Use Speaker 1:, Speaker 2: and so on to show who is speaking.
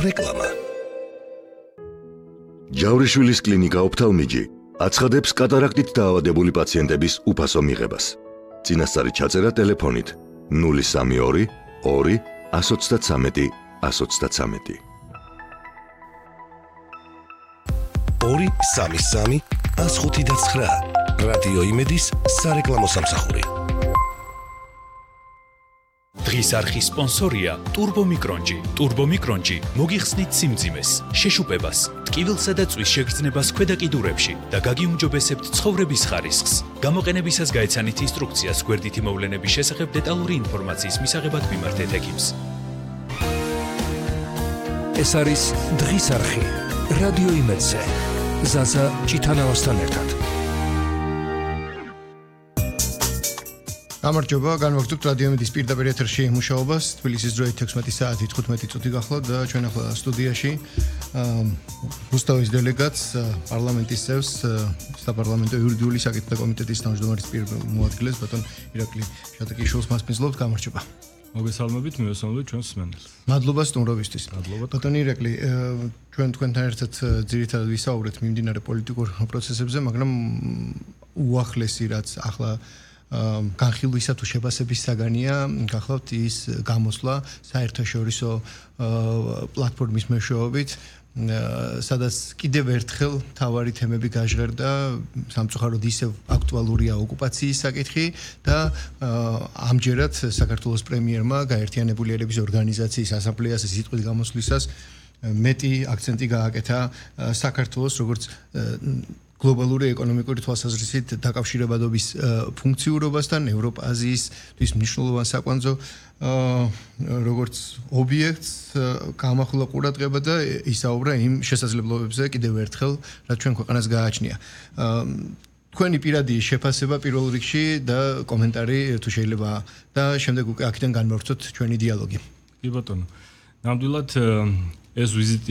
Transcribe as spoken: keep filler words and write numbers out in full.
Speaker 1: რეკლამა.
Speaker 2: ჯავრიშვილის კლინიკა ოფთალმიჯი აცხადებს კატარაქტით დაავადებული პაციენტების უფასო მიღებას. წინასწარი ჩაწერა ტელეფონით ნული სამი ორი ორი ათს ოცდათრამეტი ათს ოცდათრამეტი.
Speaker 1: ორი სამი სამი ათს ხუთი ცხრა. რადიო იმედის სარეკლამო სამსახური.
Speaker 3: დღის არხის სპონსორია ტურბომიკრონჯი. ტურბომიკრონჯი მოგიხსნით სიმძიმეს, შეშუპებას, ტკივილსა და წვის შეგრძნებას ქვედა კიდურებში და გაგიუმჯობესებთ ცხოვრების ხარისხს. გამოყენებისას გაეცანით ინსტრუქციას გვერდითი მოვლენების შესახებ დეტალური ინფორმაციის მისაღებად მიმართეთ ექიმს.
Speaker 1: ეს არის დღის არხი. რადიო იმედზე. ზაზა ჭითანავასთან ერთად.
Speaker 4: გამარჯობა, განვაგრძობთ რადიო იმედის პირდაპირ ეთერში მუშაობას. თბილისის დროით ექვსმეტი საათი თხუთმეტი წუთი გახლავთ და ჩვენ ახლა სტუდიაში რუსთავის დელეგატს, პარლამენტის წევრს, საპარლამენტო იურიდიული საკითხთა კომიტეტის თავმჯდომარის პირველ მოადგილეს ბატონ ირაკლი შატაკიშვილს მასპინძლობთ. გამარჯობა.
Speaker 5: მოგესალმებით, მივესალმებით ჩვენს მსმენელს.
Speaker 4: მადლობა სტუმრობისთვის.
Speaker 5: მადლობა.
Speaker 4: ბატონ ირაკლი, ჩვენ თქვენთან ერთად ძირითადად ვისაუბრეთ მიმდინარე პოლიტიკურ პროცესებზე, მაგრამ უახლესი რაც ახლა განხილვისა თუ შეფასების საგანია, გახლავთ ის გამოსვლა საერთაშორისო პლატფორმის მეშვეობით, სადაც კიდევ ერთხელ მთავარი თემები გაჟღერდა, სამწუხაროდ ისევ აქტუალურია ოკუპაციის საკითხი და ამჯერად საქართველოს პრემიერმა გაერთიანებული ერების ორგანიზაციის ასამბლეას სიტყვის გამოსვლისას მეტი აქცენტი გააკეთა საქართველოს როგორც გლობალური ეკონომიკური თვალსაზრისით დაკავშირებადობის ფუნქციურობასთან, ევროპა-აზიისთვის მნიშვნელოვან საკვანძო როგორც ობიექტს გამახვილა ყურადღება და ისაუბრა იმ შესაძლებლობებზე კიდევ ერთხელ, რაც ჩვენ ქვეყანას გააჩნია. თქვენი პირადი შეფასება პირველ რიგში და კომენტარი თუ შეიძლება და შემდეგ უკვე აქედან განმეორცოთ ჩვენი დიალოგი.
Speaker 5: კი ბატონო. ნამდვილად ეს ვიზიტი